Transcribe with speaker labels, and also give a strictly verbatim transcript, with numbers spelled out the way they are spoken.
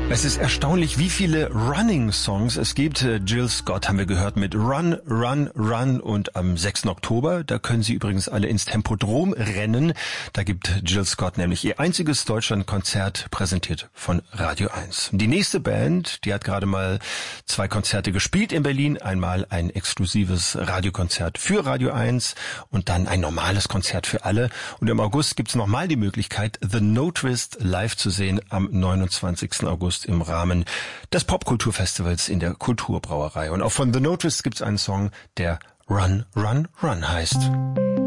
Speaker 1: Es ist erstaunlich, wie viele Running-Songs es gibt. Jill Scott haben wir gehört mit Run, Run, Run und am sechsten Oktober, da können Sie übrigens alle ins Tempodrom rennen. Da gibt Jill Scott nämlich ihr einziges Deutschlandkonzert, präsentiert von Radio eins. Die nächste Band, die hat gerade mal zwei Konzerte gespielt in Berlin. Einmal ein exklusives Radiokonzert für Radio eins und dann ein normales Konzert für alle. Und im August gibt's nochmal die Möglichkeit, The No Twist live zu sehen am neunundzwanzigsten August im Rahmen des Popkulturfestivals in der Kulturbrauerei. Und auch von The No Twist gibt's einen Song, der Run, Run, Run heißt.